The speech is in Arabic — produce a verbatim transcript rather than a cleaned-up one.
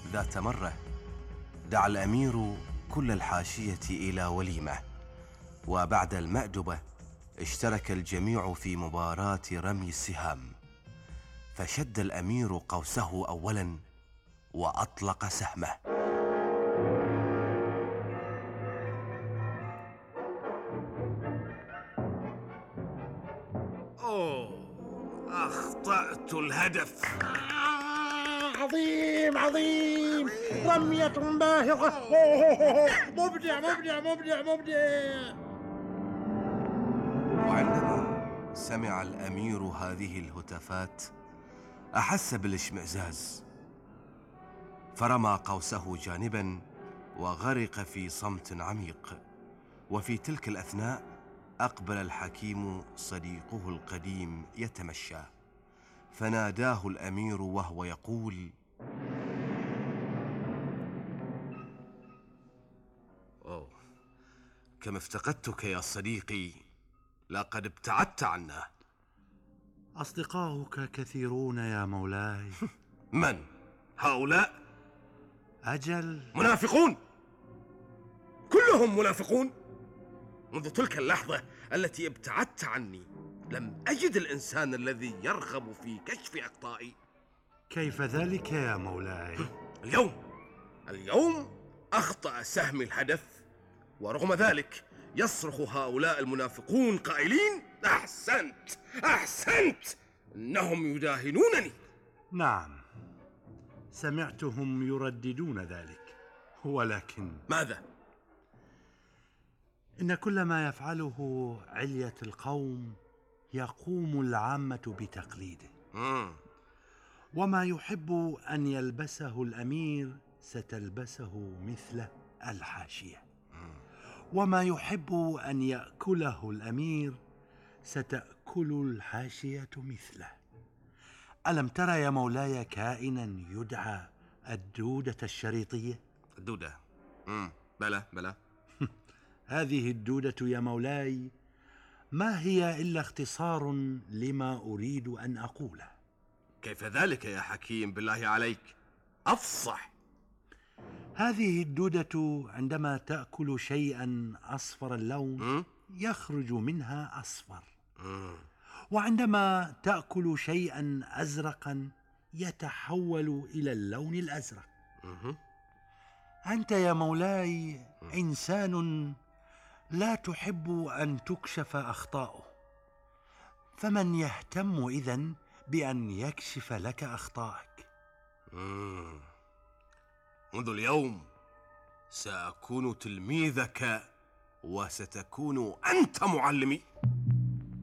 ذات مرة دعا الأمير كل الحاشية إلى وليمة، وبعد المأدبة اشترك الجميع في مباراة رمي السهام، فشد الأمير قوسه أولا وأطلق سهمه. أوه، أخطأت الهدف. عظيم عظيم، رمية باهظة. مبدع مبدع مبدع مبدع. وعندما سمع الأمير هذه الهتافات أحس بالاشمئزاز، فرمى قوسه جانبا وغرق في صمت عميق. وفي تلك الأثناء أقبل الحكيم صديقه القديم يتمشى، فناداه الأمير وهو يقول: أوه، كم افتقدتك يا صديقي، لقد ابتعدت عنا. أصدقاؤك كثيرون يا مولاي. من هؤلاء؟ أجل، منافقون، كلهم منافقون. منذ تلك اللحظة التي ابتعدت عني لم أجد الإنسان الذي يرغب في كشف أخطائي. كيف ذلك يا مولاي؟ اليوم اليوم أخطأ سهمي الهدف، ورغم ذلك يصرخ هؤلاء المنافقون قائلين: أحسنت أحسنت، إنهم يداهنونني. نعم، سمعتهم يرددون ذلك، ولكن ماذا؟ إن كل ما يفعله علية القوم يقوم العامة بتقليده، مم. وما يحب أن يلبسه الأمير ستلبسه مثله الحاشية، وما يحب أن يأكله الأمير ستأكل الحاشية مثله. ألم ترى يا مولاي كائنا يدعى الدودة الشريطية؟ الدودة؟ مم. بلى بلى. هذه الدودة يا مولاي ما هي إلا اختصار لما أريد أن أقوله. كيف ذلك يا حكيم؟ بالله عليك أفصح. هذه الدودة عندما تأكل شيئا أصفر اللون يخرج منها أصفر، وعندما تأكل شيئا أزرقا يتحول إلى اللون الأزرق. أنت يا مولاي إنسان لا تحب أن تكشف أخطاؤه، فمن يهتم إذن بأن يكشف لك أخطائك؟ مم. منذ اليوم سأكون تلميذك وستكون أنت معلمي.